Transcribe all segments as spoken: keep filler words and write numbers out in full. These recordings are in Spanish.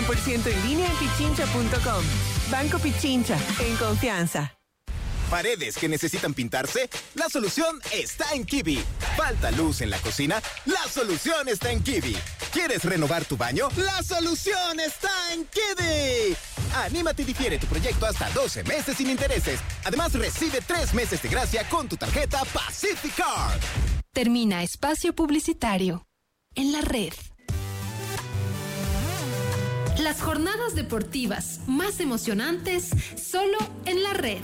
por ciento en línea en pichincha punto com. Banco Pichincha, en confianza. ¿Paredes que necesitan pintarse? La solución está en Kiwi. ¿Falta luz en la cocina? La solución está en Kiwi. ¿Quieres renovar tu baño? La solución está en Kiwi. Anímate y difiere tu proyecto hasta doce meses sin intereses. Además, recibe tres meses de gracia con tu tarjeta Pacific Card. Termina espacio publicitario en la red. Las jornadas deportivas más emocionantes solo en la red.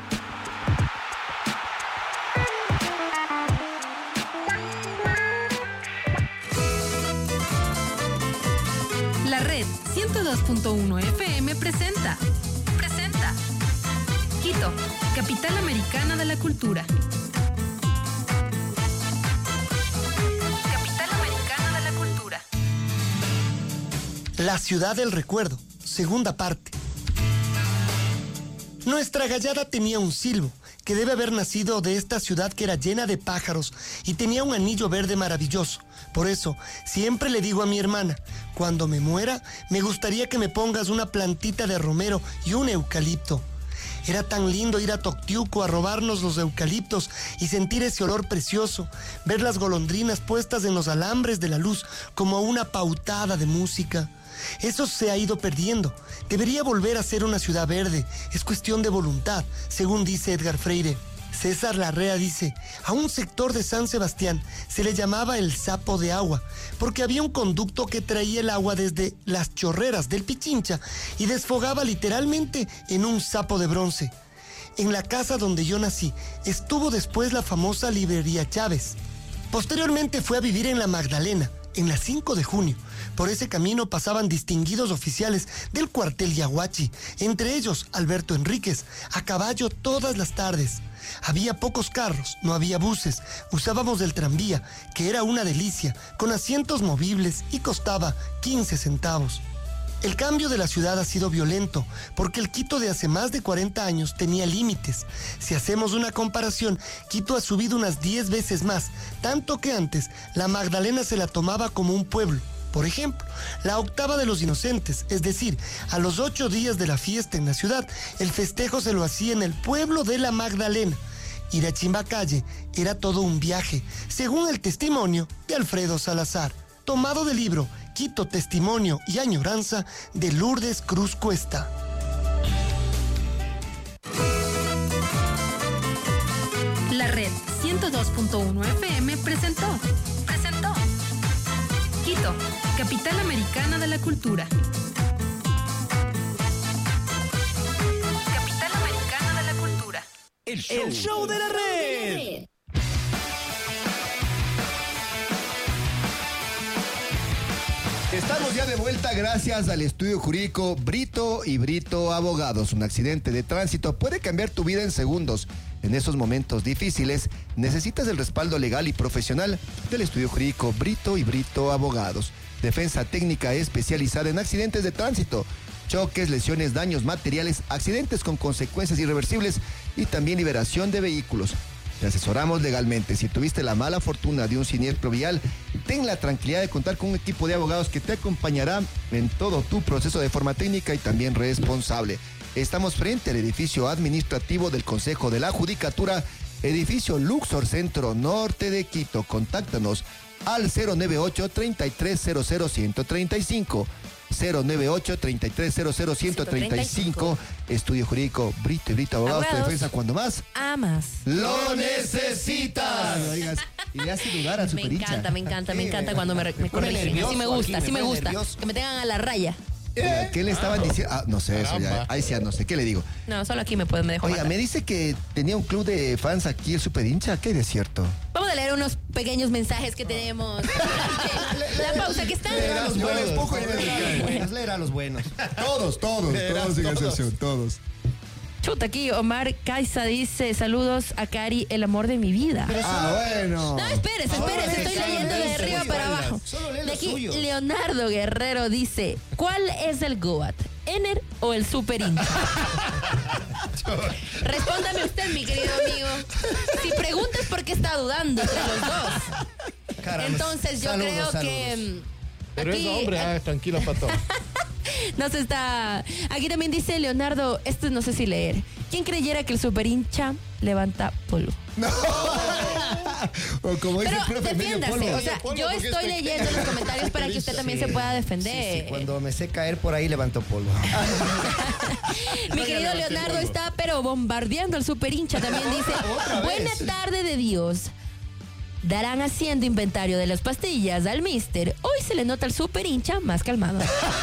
La red ciento dos punto uno F M presenta. Presenta. Quito, capital americana de la cultura. Capital americana de la cultura. La ciudad del recuerdo, segunda parte. Nuestra gallada tenía un silbo, que debe haber nacido de esta ciudad que era llena de pájaros y tenía un anillo verde maravilloso. Por eso, siempre le digo a mi hermana, cuando me muera, me gustaría que me pongas una plantita de romero y un eucalipto. Era tan lindo ir a Toctiuco a robarnos los eucaliptos y sentir ese olor precioso, ver las golondrinas puestas en los alambres de la luz como una pautada de música. Eso se ha ido perdiendo. Debería volver a ser una ciudad verde. Es cuestión de voluntad, según dice Edgar Freire. César Larrea dice, a un sector de San Sebastián se le llamaba el sapo de agua, porque había un conducto que traía el agua desde las chorreras del Pichincha y desfogaba literalmente en un sapo de bronce. En la casa donde yo nací estuvo después la famosa librería Chávez. Posteriormente fue a vivir en la Magdalena, en la cinco de junio. Por ese camino pasaban distinguidos oficiales del cuartel Yaguachi, entre ellos Alberto Enríquez, a caballo todas las tardes. Había pocos carros, no había buses, usábamos el tranvía, que era una delicia, con asientos movibles y costaba quince centavos. El cambio de la ciudad ha sido violento, porque el Quito de hace más de cuarenta años tenía límites. Si hacemos una comparación, Quito ha subido unas diez veces más, tanto que antes la Magdalena se la tomaba como un pueblo. Por ejemplo, la octava de los inocentes, es decir, a los ocho días de la fiesta en la ciudad, el festejo se lo hacía en el pueblo de la Magdalena. Ir a Chimbacalle era todo un viaje, según el testimonio de Alfredo Salazar, tomado del libro Quito, Testimonio y Añoranza de Lourdes Cruz Cuesta. La red ciento dos punto uno F M presentó. Presentó. Quito, capital americana de la cultura. Capital americana de la cultura. El show, El show de la red. Estamos ya de vuelta gracias al estudio jurídico Brito y Brito Abogados. Un accidente de tránsito puede cambiar tu vida en segundos. En esos momentos difíciles necesitas el respaldo legal y profesional del estudio jurídico Brito y Brito Abogados. Defensa técnica especializada en accidentes de tránsito, choques, lesiones, daños materiales, accidentes con consecuencias irreversibles y también liberación de vehículos. Te asesoramos legalmente. Si tuviste la mala fortuna de un siniestro vial, ten la tranquilidad de contar con un equipo de abogados que te acompañará en todo tu proceso de forma técnica y también responsable. Estamos frente al edificio administrativo del Consejo de la Judicatura, edificio Luxor Centro Norte de Quito. Contáctanos al cero nueve ocho, treinta y tres cero cero, ciento treinta y cinco. cero nueve ocho, treinta y tres cero cero, ciento treinta y cinco. Estudio Jurídico Brito y Brito Abogados. Te defensa cuando más amas. ¡Lo necesitas! Y le hace lugar a su Me encanta, me encanta, me encanta cuando me, me corrigen. Así me gusta, así me gusta. Que me tengan a la raya. ¿Eh? ¿Qué le estaban diciendo? Ah, no sé, eso ya. Ahí sí, no sé. ¿Qué le digo? No, solo aquí me, puede, me dejo Oiga, matar. me dice que tenía un club de fans aquí, el Super Hincha. ¿Qué es cierto? Vamos a leer unos pequeños mensajes que tenemos. La pausa que están. Leer a los buenos, poco leer a los buenos. Todos, todos, todos sin excepción, todos. Chuta, aquí Omar Caiza dice, saludos a Cari, el amor de mi vida. Ah, bueno. No, espérese, espérese, estoy leyendo de arriba para abajo. De aquí, Leonardo Guerrero dice, ¿cuál es el Goat? ¿Ener o el Super Hincha? Respóndame usted, mi querido amigo. Si preguntas por qué está dudando entre los dos. Caramba. Entonces yo saludos, creo saludos. que... Pero aquí, es hombre, ah, tranquilo, pato. Nos está... Aquí también dice Leonardo, esto no sé si leer. ¿Quién creyera que el super hincha levanta polvo? No. O como dice Pero el profe, medio defiéndase, polvo. o sea, polvo yo porque estoy estoy- leyendo los comentarios para que usted también se pueda defender. Sí, sí, cuando me sé caer por ahí levanto polvo. Mi querido Leonardo está pero bombardeando al super hincha. También dice, buena tarde de Dios. Darán haciendo inventario de las pastillas al mister. Hoy se le nota al super hincha más calmado.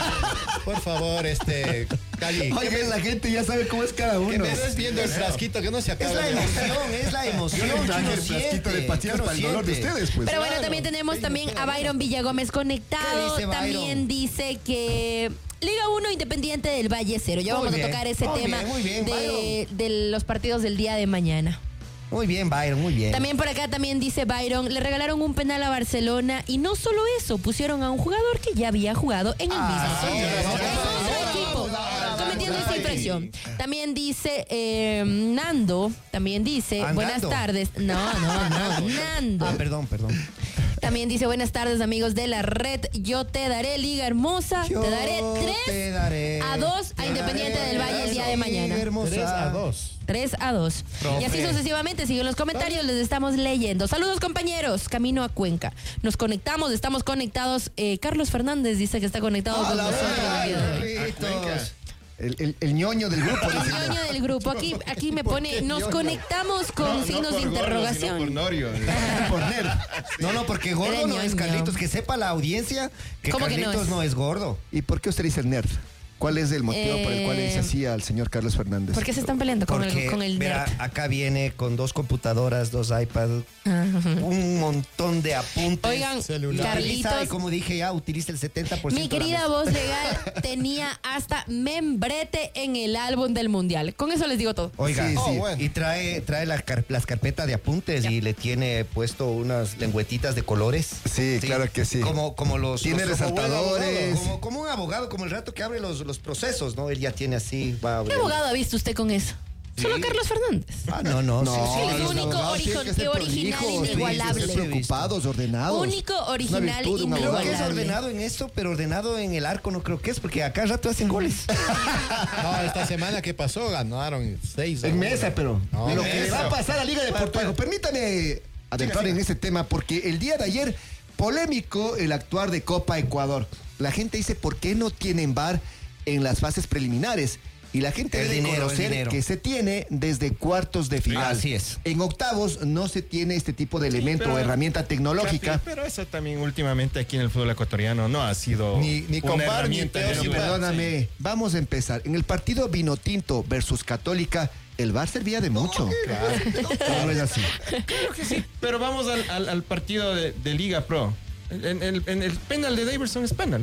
Por favor, este, Cali. Oye, la gente ya sabe cómo es cada Que uno. me estés viendo el frasquito, que no se Es acabe. la emoción, es la emoción. Yo les traje que uno el frasquito siente, de pastillas que uno para el dolor de siente. ustedes, pues. Pero bueno, Claro. también tenemos Sí, también no a Byron Villagómez conectado. ¿Qué dice Byron? También dice que Liga uno Independiente del Valle cero. Ya Muy vamos bien, a tocar ese muy tema bien, muy bien, de, de los partidos del día de mañana. Muy bien, Byron, muy bien. También por acá también dice Byron, le regalaron un penal a Barcelona y no solo eso, pusieron a un jugador que ya había jugado en el mismo sí, equipo, sí, equipo, cometiendo esa infracción. También dice eh, Nando, también dice, Andando. buenas tardes. No, no, no, Nando. Ah, perdón, perdón. También dice, buenas tardes amigos de la red, yo te daré Liga Hermosa, Yo te daré tres te daré, a dos a te Independiente daré del Valle el día de Liga mañana. Hermosa. tres a dos. tres a dos. Y así sucesivamente, siguen los comentarios, les estamos leyendo. Saludos compañeros, camino a Cuenca. Nos conectamos, estamos conectados. Eh, Carlos Fernández dice que está conectado con nosotros. el día de hoy. Carlitos. El, el, el ñoño del grupo. El dice. dueño del grupo, aquí, aquí me pone, nos conectamos con signos de interrogación. por Norio. Por nerd. No, no, porque gordo Era no es ñoño. Carlitos. Que sepa la audiencia que ¿Cómo que no Carlitos es? no es gordo. ¿Y por qué usted dice nerd? ¿Cuál es el motivo por el cual le dice Eh, así al señor Carlos Fernández? ¿Por qué se están peleando con Porque, el, con el verá, nerd? acá viene con dos computadoras, dos iPads, un montón de apuntes. Oigan, celular. Utiliza, y Carlitos, como dije ya, utiliza el setenta por ciento. mi querida voz legal tenía hasta membrete en el álbum del mundial. Con eso les digo todo. Oiga, Sí, sí. y bueno. trae, trae las, car- las carpetas de apuntes y le tiene puesto unas lengüetitas de colores. Sí, claro que sí. Como, como los... Tiene los- resaltadores. Como, como un abogado, como el rato que abre los, los procesos, ¿no? Él ya tiene así, va ¿Qué abriendo. abogado ha visto usted con eso? Solo Carlos Fernández. Ah, no, no. No, sí, sí, Él es los único, abogados origen- tienen que ser original, prolijos, inigualable. tienen que ser preocupados, ordenados. Único, Es una original, virtud de un Creo abogado. que es inigualable. ordenado en esto, pero ordenado en el arco no creo que es, porque acá rato hacen goles. No, esta semana que pasó ganaron seis. En mesa, pero No, de lo que le mesa. va a pasar a Liga de Porto Rico. Permítame adentrar en ese tema, porque el día de ayer, polémico el actuar de Copa Ecuador. La gente dice, ¿por qué no tienen V A R en las fases preliminares? Y la gente El debe dinero, el conocer dinero. que se tiene desde cuartos de final. Así es. En octavos no se tiene este tipo de elemento pero- o herramienta tecnológica. Capi, pero eso también últimamente aquí en el fútbol ecuatoriano no ha sido Ni- ni con una V A R, ni herramienta peor, de Pero sí, ayuda. perdóname, vamos a empezar. En el partido Vinotinto versus Católica, el V A R servía de mucho. Claro. No es así. Claro que sí. Pero vamos al, al- al partido de, de Liga Pro. En, en- en el penal de Daverson es penal.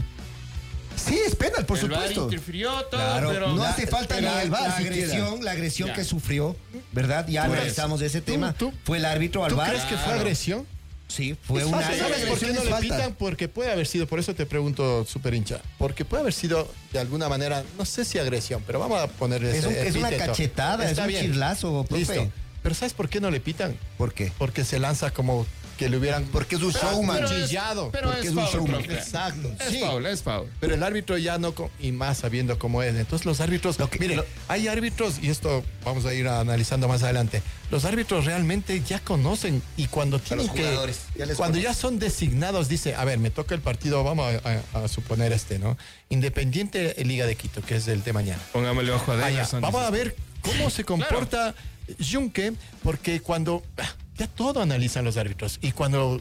Sí, es penal, por el V A R supuesto. interfirió todo, Claro, pero no hace falta la, ni el V A R la siquiera. agresión, la agresión Ya. que sufrió, ¿verdad? Ya Pues, analizamos ese tema. tú- fue el árbitro al ¿Tú V A R. crees que fue agresión? Sí, fue Es una fácil, ¿Sabes por qué no no les le falta? pitan? Porque puede haber sido, por eso te pregunto, super hincha, porque puede haber sido de alguna manera, no sé si agresión, pero vamos a ponerle Es, ese un- es una epíteto. cachetada, Está es un bien. chirlazo, profe. Listo. Pero ¿sabes por qué no le pitan? ¿Por qué? Porque se lanza como que le hubieran... Porque es un Pero- showman. pero es- Chillado, Pero porque es, es un foul, showman. profe. Exacto. Es Sí. foul, es foul. Pero el árbitro ya no, co- y más sabiendo cómo es. Entonces los árbitros, Lo que- mire, lo- hay árbitros, y esto vamos a ir analizando más adelante, los árbitros realmente ya conocen y cuando tienen los que, jugadores, ya les cuando conocen. ya son designados, dice, a ver, me toca el partido, vamos a, a- a suponer este, ¿no? Independiente Liga de Quito, que es el de mañana. Pongámosle ojo a Ah, ya. Daverson. Vamos a dices. ver cómo se comporta Junque, porque cuando ah, ya todo analizan los árbitros y cuando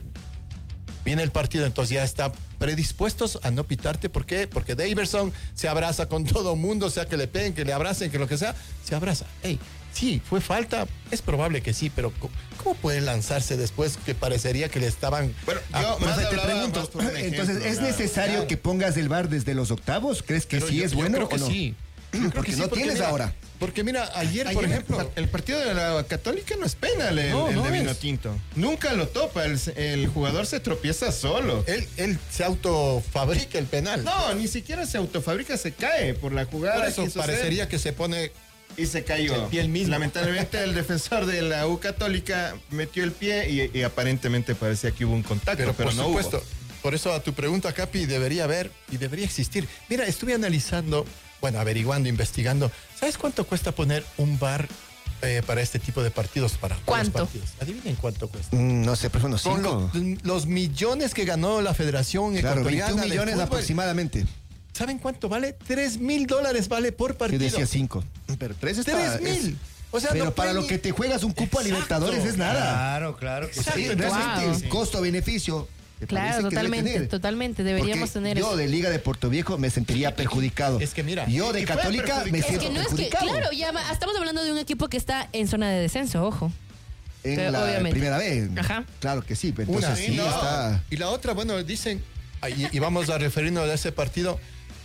viene el partido, entonces ya está predispuestos a no pitarte. ¿Por qué? Porque Daverson se abraza con todo mundo, sea que le peguen, que le abracen, que lo que sea, se abraza. Ey, sí, fue falta, es probable que sí, pero ¿cómo, cómo puede lanzarse después que parecería que le estaban... Bueno, Ah, yo profe, más te hablaba pregunto, más por un ejemplo, Entonces, ¿es nada. necesario Claro. que pongas el V A R desde los octavos? ¿Crees que Pero sí yo- es yo bueno creo que o no? sí. Yo creo Porque que no sí, tienes mira, ahora. Porque mira, ayer, por ejemplo... El partido de la Católica no es penal, el, No, el no de es. Vinotinto. Nunca lo topa, el, el jugador se tropieza solo. Él, él se autofabrica el penal. No, ni siquiera se autofabrica, se cae por la jugada. Por eso que hizo parecería hacer que se pone... y se cayó. el pie el mismo. Lamentablemente el defensor de la U Católica metió el pie y, y aparentemente parecía que hubo un contacto, pero, Pero, por no supuesto, hubo. por eso a tu pregunta, Capi, debería haber y debería existir. Mira, estuve analizando, bueno, averiguando, investigando. ¿Sabes cuánto cuesta poner un V A R eh, para este tipo de partidos? Para ¿Cuánto? los partidos? Adivinen cuánto cuesta. Mm, no sé, pero unos Con cinco. lo- los millones que ganó la Federación Claro, Ecuatoriana veintiún de millones Fútbol, aproximadamente. ¿saben cuánto vale? Tres mil dólares vale por Yo partido. decía cinco. Pero tres está... Tres mil. es- O sea, pero no para puede lo ni- que te juegas un cupo a Exacto. Libertadores es nada. Claro, claro. que Sí, sí. realmente Wow. el costo-beneficio. me Claro, parece que debe totalmente, tener. totalmente. Deberíamos Porque tener yo eso. de Liga de Puerto Viejo me sentiría perjudicado. Es que mira, yo de y fue Católica me perjudicado. Es siento que no es que, perjudicado. claro, ya va- estamos hablando de un equipo que está en zona de descenso, ojo. En Pero la obviamente. primera vez. Ajá. Claro que sí. Entonces Una, sí no. está... Y la otra, bueno, dicen, y, y vamos a referirnos a ese partido,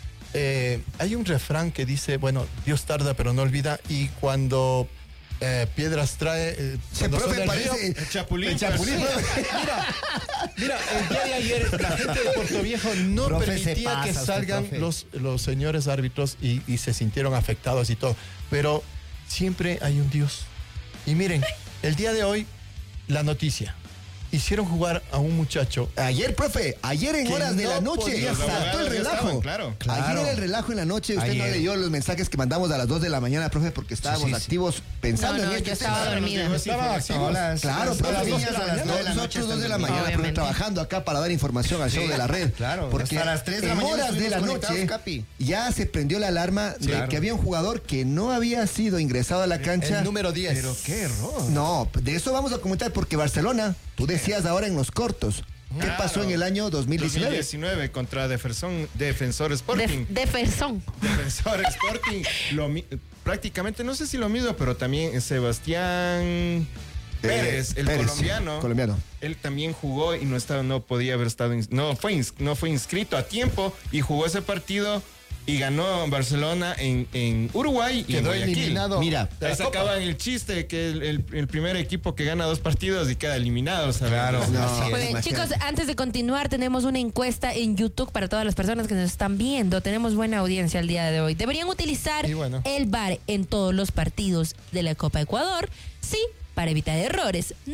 eh, hay un refrán que dice, bueno, Dios tarda pero no olvida, y cuando eh, piedras trae... eh, Se cuando son profe del parece... río, El Chapulín. El Chapulín. Mira, mira, el día de ayer la gente de Puerto Viejo no Profe, se permitía pasa que usted, salgan profe. los, los señores árbitros y, y se sintieron afectados y todo. Pero siempre hay un Dios. Y miren, el día de hoy, la noticia. Hicieron jugar a un muchacho. Ayer, profe, ayer en Que horas de no la noche podía saltó ser. el Los abogados ya relajo. estaban, claro. Ayer Claro. era el relajo en la noche. Usted no Ayer. leyó los mensajes que mandamos a las dos de la mañana, profe, porque estábamos Sí, sí, sí. activos pensando No, no, en yo este estaba tema. dormida. Estaba activo. Hola, Claro, a profe, las dos de niñas, la a las mañana. nueve de la noche, dos de la mañana, profe, Obviamente. trabajando acá para dar información al show de la red. Claro, porque hasta las tres de la en mañana horas de la estuvimos noche conectados, Capi. ya se prendió la alarma de Claro. que había un jugador que no había sido ingresado a la cancha. El número diez. Pero qué error. No, de eso vamos a comentar porque Barcelona, tú decías ahora en los cortos, ¿qué Claro. pasó en el año dos mil dos mil diecinueve? diecinueve contra Defensor, Defensor Sporting. De, de Fersón. Defensor Sporting. Lo mi- prácticamente, no sé si lo mismo, pero también Sebastián Pérez, el Pérez, colombiano. colombiano. Él también jugó y no estaba, no podía haber estado, ins- no fue, ins- no fue inscrito a tiempo y jugó ese partido y ganó Barcelona en, en Uruguay y en Quedó Guayaquil. eliminado. Mira, de Ahí la Copa. sacaban el chiste que el, el- el primer equipo que gana dos partidos y queda eliminado. ¿sabes? Claro. No, Así es. Muy bien, imagínate. chicos, antes de continuar, tenemos una encuesta en YouTube para todas las personas que nos están viendo. Tenemos buena audiencia el día de hoy. ¿Deberían utilizar Y bueno. el V A R en todos los partidos de la Copa Ecuador? Sí, para evitar errores. No,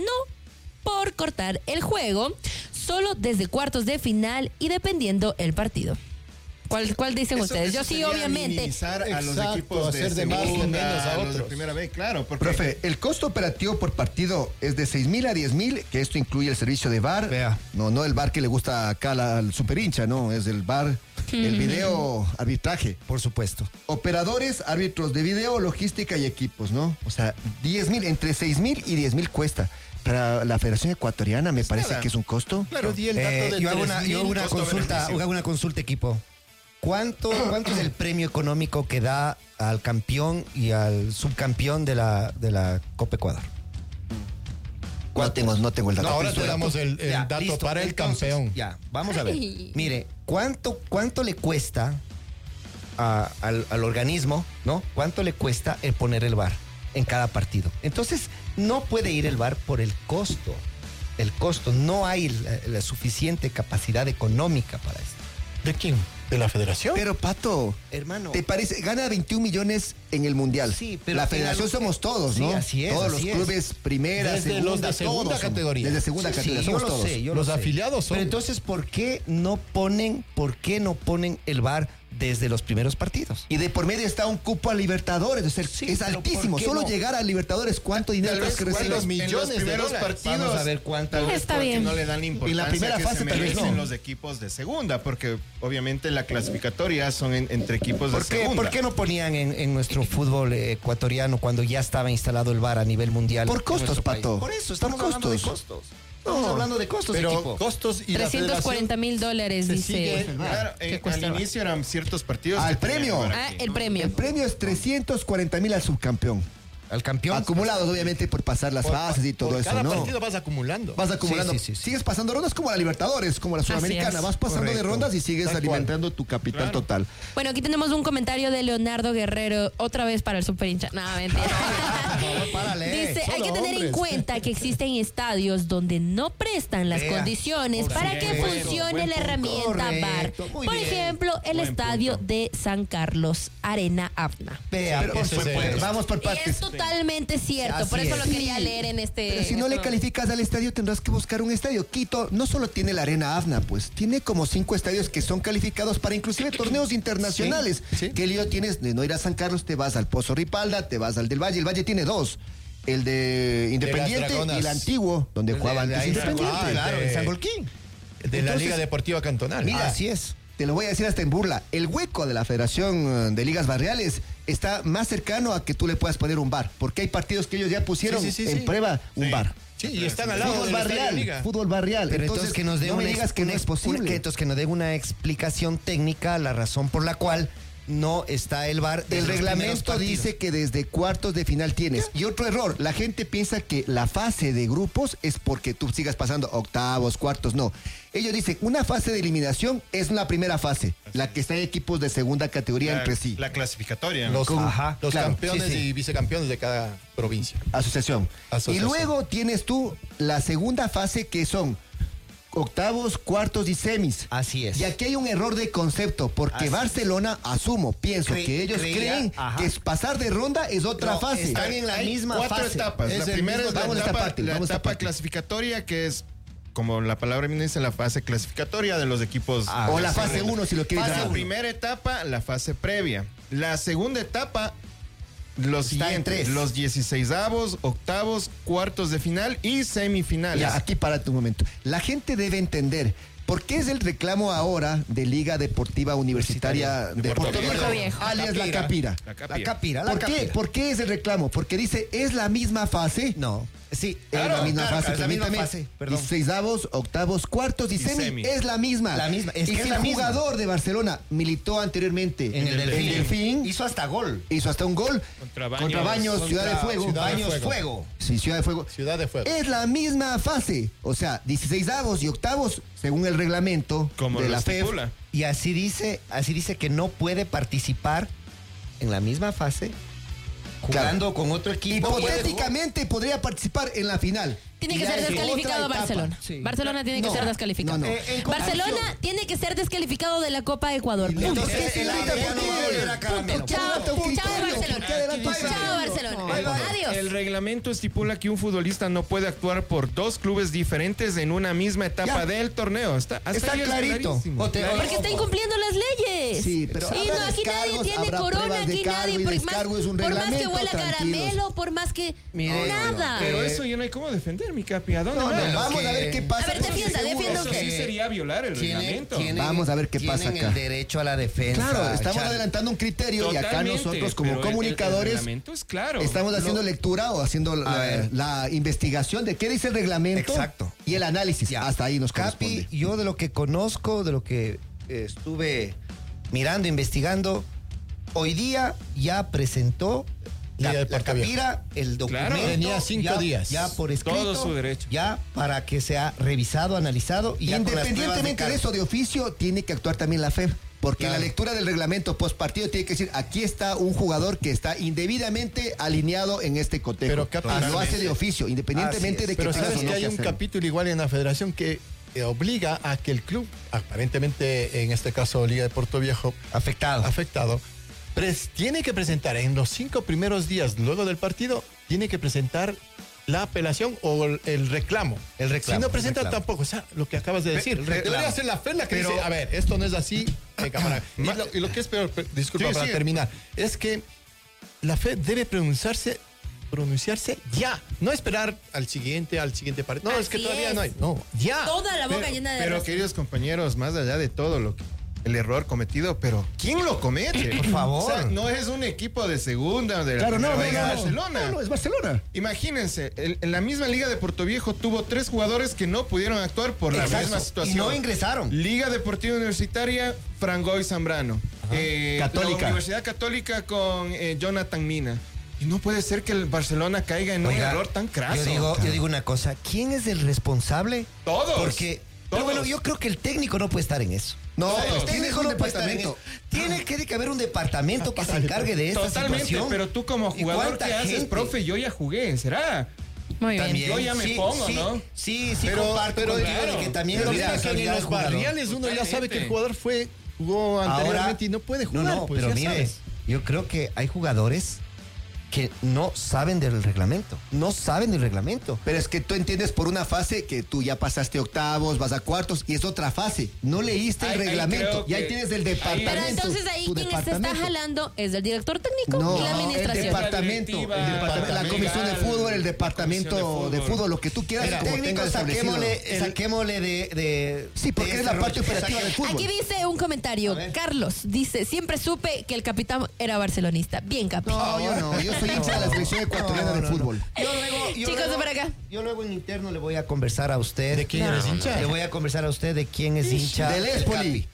por cortar el juego, solo desde cuartos de final y dependiendo el partido. ¿Cuál, cuál dicen Eso- ustedes? eso Yo sí, sería obviamente. minimizar a los Exacto, equipos de hacer de más, de segunda, menos a a los de otros. primera vez, claro. Porque Profe, el costo operativo por partido es de seis mil a diez mil, que esto incluye el servicio de V A R. Vea. No, no el V A R que le gusta acá la- al super hincha, no, es el V A R, el video arbitraje. Por supuesto. Operadores, árbitros de video, logística y equipos, ¿no? O sea, diez mil, entre seis mil y diez mil cuesta. Para la Federación Ecuatoriana me parece nada. que es un costo. Yo di el dato Eh, de yo hago una, tres mil yo hago una consulta, costo-beneficio. hago una consulta, equipo. ¿Cuánto, ¿Cuánto es el premio económico que da al campeón y al subcampeón de la, de la Copa Ecuador? No tengo, no tengo el dato. No, ahora te damos el, el Ya, dato listo. para el Entonces, campeón. Ya, vamos a ver. Ay. Mire, ¿cuánto, cuánto le cuesta a- al, al organismo, ¿no? ¿Cuánto le cuesta el poner el V A R en cada partido? Entonces, no puede ir el V A R por el costo. El costo, no hay la, la suficiente capacidad económica para esto. ¿De quién? ¿De la Federación? Pero, Pato, Hermano. ¿te parece? Gana veintiún millones en el Mundial. Sí, pero la en Federación algo- somos todos, Sí, ¿no? así es, Todos así los es. clubes, primera, Desde segunda, los de segunda todos somos. categoría. Desde segunda Sí, categoría, yo somos lo todos. sé, yo Los lo sé. afiliados son. Pero entonces, ¿por qué no ponen, por qué no ponen el V A R desde los primeros partidos? Y de por medio está un cupo a Libertadores, o sea, Sí, es pero altísimo. ¿por qué Solo no? llegar a Libertadores, ¿cuánto dinero Tal tienes vez que recibir? cuántos millones millones de de primeros dólares. partidos. Vamos a ver cuánto. Tal vez Está porque bien. no le dan la importancia En la primera que fase se tal vez merecen no. los equipos de segunda, porque obviamente la clasificatoria son en- entre equipos de ¿Por qué, segunda. ¿Por qué no ponían en, en nuestro fútbol eh, ecuatoriano cuando ya estaba instalado el V A R a nivel mundial? Por en costos, nuestro país? Pato. Por eso, estamos Por hablando de costos. costos. Estamos hablando de costos, Pero equipo. costos y la trescientos cuarenta mil dólares, se dice. sigue- Claro, ¿Qué eh, cuesta al el inicio eran ciertos partidos. Al que tenían premio. para Ah, que- el premio. El premio es trescientos cuarenta mil al subcampeón. Al campeón. Acumulados, obviamente, por pasar las por- fases y todo por eso, cada ¿no? partido vas acumulando. Vas acumulando. Sí, sí, sí, sí. Sigues pasando rondas como la Libertadores, como la Sudamericana. es. Vas pasando de Correcto. rondas y sigues Tal alimentando tu capital Claro. total. Bueno, aquí tenemos un comentario de Leonardo Guerrero, otra vez para el super hincha. No, mentira. párale. Dice, hay Solo que tener en hombres. cuenta que existen estadios donde no prestan las Vea. condiciones para que Correcto. funcione Buen la punto. herramienta V A R. Correcto, muy Por bien. ejemplo, el Buen estadio punto. de San Carlos, Arena Afna. Vea, Pero, por ese es el- supuesto. vamos por Y es partes. totalmente cierto, Así por eso es. lo quería leer en este... Pero si no en le este- calificas al estadio, tendrás que buscar un estadio. Quito no solo tiene la Arena Afna, pues tiene como cinco estadios que son calificados para inclusive torneos internacionales. Sí, sí. ¿Qué lío tienes de no ir a San Carlos? Te vas al Pozo Ripalda, te vas al del Valle. El Valle tiene dos. El de Independiente Dragonas. y el antiguo, donde El de- jugaba de antes ahí, Independiente. Ah, claro, el el de- San Golquín. De la Entonces, Liga Deportiva Cantonal. mira, Así es. Te lo voy a decir hasta en burla. El hueco de la Federación de Ligas Barriales está más cercano a que tú le puedas poner un bar, porque hay partidos que ellos ya pusieron Sí, sí, sí, en sí. prueba un Sí. bar. Sí, y están al lado Fútbol del estadio de barrial, Liga. fútbol barrial. Pero entonces, que nos dé no me una digas ex- que no una es ex- posible. una- que entonces que nos dé una explicación técnica, la razón por la cual no está el V A R. desde El los primeros reglamento partidos. dice que desde cuartos de final tienes. Y otro error, la gente piensa que la fase de grupos es porque tú sigas pasando octavos, cuartos, no. Ellos dicen, una fase de eliminación es una primera fase, la que está en equipos de segunda categoría La, entre sí. la clasificatoria. Los, Ajá, los claro, campeones sí, sí. y vicecampeones de cada provincia. Asociación. Asociación. Y luego tienes tú la segunda fase que son octavos, cuartos y semis. Así es. Y aquí hay un error de concepto, porque Así Barcelona, asumo, pienso Cre- que ellos creía, creen ajá. que es pasar de ronda es otra No, fase. están en la Hay misma cuatro fase. etapas. Es La el primera mismo- es la vamos a esta etapa, parte, la vamos a esta etapa parte. clasificatoria, que es, como la palabra misma dice, la fase clasificatoria de los equipos. Ah, o la sí, fase sí. uno, si lo quieres La llamar. primera etapa, la fase previa. La segunda etapa, los Está en siguientes, tres. los dieciseisavos, octavos, cuartos de final y semifinales. Ya, aquí párate un momento. La gente debe entender por qué es el reclamo ahora de Liga Deportiva Universitaria de Puerto Viejo, Puerto Viejo. alias La Capira. La La capira. capira, la ¿Por qué? capira. ¿Por qué es el reclamo? Porque dice, es la misma fase. No. Sí, Es la misma claro, fase, es la misma permítame. fase, perdón. Dieciseisavos, octavos, cuartos y, Y semi. semi. Es la misma. La misma, es y que si es la el misma. jugador de Barcelona militó anteriormente en el Delfín. Delfín, Hizo hasta gol. hizo hasta un gol Contra Baños. contra Baños, Ciudad de Contra Fuego. Ciudad de Baños Fuego. Fuego. Sí, Ciudad de Fuego. Ciudad de Fuego. Es la misma fase. O sea, dieciseisavos y octavos, según el reglamento Como de lo la F E F. estipula. Y así dice, así dice que no puede participar en la misma fase jugando con otro equipo. Hipotéticamente podría participar en la final. Tiene Y que ya ser es descalificado otra etapa. Barcelona. Sí. Barcelona tiene que No, ser descalificado. no, no. Eh, en Barcelona comparación- tiene que ser descalificado de la Copa de Ecuador. Punto. Entonces, ¿Qué el señorita, área por no qué? va a volver a caramelo. ¿Por qué Chao, adelanta un chao criterio? Barcelona. ¿Por qué adelanta un Chao criterio? Barcelona. Adiós. El reglamento estipula que un futbolista no puede actuar por dos clubes diferentes en una misma etapa Ya. del torneo. Está, hasta Está ahí es clarito. clarísimo. O te- Porque está incumpliendo las leyes. Sí, pero Y habrá no, aquí nadie descargos, tiene habrá corona, pruebas de aquí cargo nadie. y Por más, descargo es un por más que reglamento, huela tranquilos. caramelo, por más que. Mire, nada. Pero eso ya no hay cómo defender, mi capi. ¿A dónde No, va? no, vamos que- a ver qué pasa. A ver, defienda, Seguro. defienda Eso que- sí sería violar el Tiene- reglamento. tienen- Vamos a ver qué pasa tienen acá. el derecho a la defensa. Claro, estamos Charlie. adelantando un criterio y acá Totalmente, nosotros como pero el- el- comunicadores El reglamento es claro. estamos haciendo Lo- lectura o haciendo A la, ver. la investigación de qué dice el reglamento. Exacto. Y el análisis. Ya. Hasta ahí nos Capi, corresponde. yo de lo que conozco, de lo que eh, estuve mirando, investigando, hoy día ya presentó Liga la, de la Puerto Viejo. Capira el documento. Claro. Tenía cinco ya, días. Ya por escrito. Todo su derecho. Ya para que sea revisado, analizado y ya con las pruebas Independientemente de, cargo. eso, de oficio, tiene que actuar también la F E F. Porque Claro. en la lectura del reglamento post partido tiene que decir, aquí está un jugador que está indebidamente alineado en este cotejo. Pero, Capi, y lo hace de oficio, independientemente Así es. de que Pero tengas sabes o no que hay que un hacerlo. capítulo igual en la federación que eh, obliga a que el club, aparentemente en este caso Liga de Puerto Viejo, Afectado. afectado, pres- tiene que presentar en los cinco primeros días luego del partido, tiene que presentar la apelación o el, el reclamo. El reclamo, Si no el presenta reclamo. tampoco, o sea, lo que acabas de decir. el reclamo. Debería ser la F E D la que Pero- dice, a ver, esto no es así. venga, para- y, Ma- lo, y lo que es peor, pe- disculpa Sí, para sí. terminar, es que la F E D debe pronunciarse pronunciarse ya, no esperar al siguiente, al siguiente partido. No, es que Así todavía es. no hay. No, ya. Toda la boca Pero, llena de pero arroz. queridos compañeros, más allá de todo lo que el error cometido, pero ¿quién lo comete? Por favor. O sea, no es un equipo de segunda de la Claro, no, no, primera no, Liga no, Barcelona. no, no, es Barcelona. Imagínense, el- en la misma Liga de Puerto Viejo tuvo tres jugadores que no pudieron actuar por la Exacto. misma Y situación. no ingresaron. Liga Deportiva Universitaria, Frangoy Zambrano. Eh, Católica. La Universidad Católica con eh, Jonathan Mina. Y no puede ser que el Barcelona caiga en un Oiga, error tan craso. Yo digo, yo digo una cosa, ¿quién es el responsable? Todos. Porque, pero Todos. bueno, yo creo que el técnico no puede estar en eso. No, O sea, pero el tienes técnico un no puede estar en departamento. eso. Tiene que, que haber un departamento que se encargue de esta Totalmente, situación. pero tú como ¿Y jugador, cuánta ¿qué haces? gente? Profe, yo ya jugué, ¿será? Muy bien. También, Yo ya me sí, pongo, sí, ¿no? Sí, sí, Pero, comparto pero, contigo claro, de que también pero es mira que en responsabilidad los del jugador. barriales uno ya sabe que el Totalmente. jugador fue, jugó anteriormente y no puede jugar. No, no, pues, pero ya mire, sabes. yo creo que hay jugadores que no saben del reglamento. No saben del reglamento. Pero es que tú entiendes por una fase que tú ya pasaste octavos, vas a cuartos y es otra fase. No leíste el Ahí- ahí reglamento creo y ahí que- tienes del ahí- departamento. Pero entonces ahí tu quien se está departamento. jalando es el director técnico No, y la el administración. departamento, el directiva, departamento, la legal, comisión de fútbol, el departamento comisión de de fútbol. fútbol, lo que tú quieras, Mira, como técnico, tengas establecido. saquémosle, saquémosle de, de- Sí, porque de es la parte desarrollo. operativa del fútbol. Aquí dice un comentario. A ver. Carlos dice, siempre supe que el capitán era barcelonista. Bien, Capi. No, yo no, yo soy hincha de la selección ecuatoriana de fútbol. Yo luego, yo Chicos, luego- por acá. Yo luego en interno le voy a conversar a usted. ¿De quién eres hincha? Le voy a conversar a usted de quién es hincha. Del Espoli.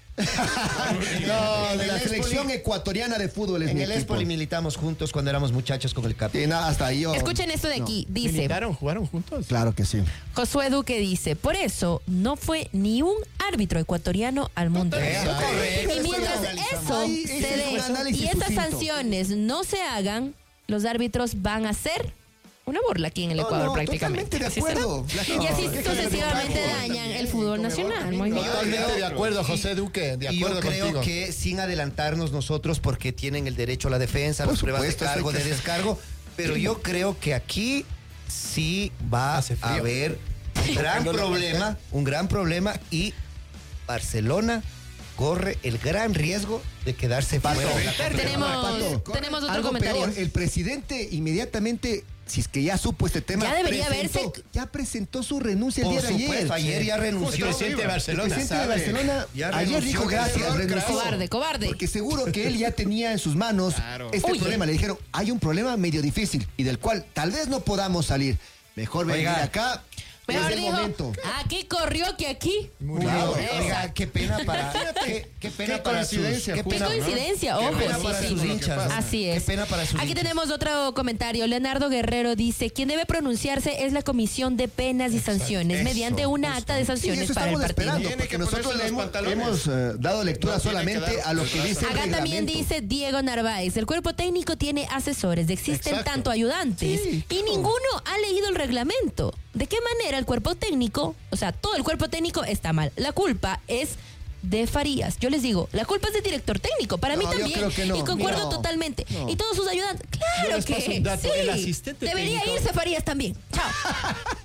No, En de el la Espoli- selección ecuatoriana de fútbol es En mi el equipo. Espoli militamos juntos cuando éramos muchachos con el Capi. Sí, nada, hasta ahí yo. Escuchen esto de aquí. Dice, ¿Militaron? ¿Jugaron juntos? Claro que sí. Josué Duque dice, por eso no fue ni un árbitro ecuatoriano al mundial. Correcto. Y mientras eso Ay, ese se es un dé análisis y estas sucinto. sanciones no se hagan, los árbitros van a ser una burla aquí en el No, Ecuador no, prácticamente. totalmente de Así será. acuerdo. La gente- Y así No, sucesivamente que- dañan el fútbol nacional. Muy bien. Totalmente de acuerdo, José Duque, de Y yo acuerdo creo contigo. que sin adelantarnos nosotros, porque tienen el derecho a la defensa, Por las pruebas supuesto, de cargo, eso hay de que- descargo, pero yo creo que aquí sí va Hace a frío. haber un gran problema, un gran problema y Barcelona corre el gran riesgo de quedarse fuera. de la Pato, Tenemos, tenemos otro algo comentario. peor, el presidente inmediatamente, si es que ya supo este tema, Ya debería presentó- verse- ya presentó su renuncia el Por día de ayer. supuesto, ayer ya renunció. El presidente de Barcelona, El presidente de ¿sabe? Barcelona Ya ayer renunció, dijo gracias, error, renunció. Cobarde, cobarde. Porque seguro que él ya tenía en sus manos este Oye. problema. Le dijeron, hay un problema medio difícil y del cual tal vez no podamos salir. Mejor venir Oiga. acá. Mejor es el dijo, momento. aquí corrió que aquí. Murió. Oiga, qué pena para qué, qué pena Qué para sus coincidencia, qué Qué pena, coincidencia, qué ojo. pena sí, para sí. sus hinchas. ¿no? Así es. Qué pena para sus Aquí hinchas. tenemos otro comentario. Leonardo Guerrero dice, quien debe pronunciarse es la Comisión de Penas y Sanciones eso, mediante una acta de Sí, sanciones eso para el estamos partido. esperando, Tiene porque que nosotros ponerse le los hemos, pantalones. hemos, eh, dado lectura No tiene que solamente dar a lo que el dice el Acá también reglamento. dice Diego Narváez, el cuerpo técnico tiene asesores, existen Exacto. tanto ayudantes Sí, y ninguno ha leído el reglamento. ¿De qué manera el cuerpo técnico, o sea, todo el cuerpo técnico está mal? La culpa es de Farías. Yo les digo, la culpa es del director técnico, para mí No, yo también. creo que no. Y concuerdo No, totalmente. no. Y todos sus ayudantes, Yo claro les paso que un dato. sí. El asistente Debería técnico- irse Farías también. Chao.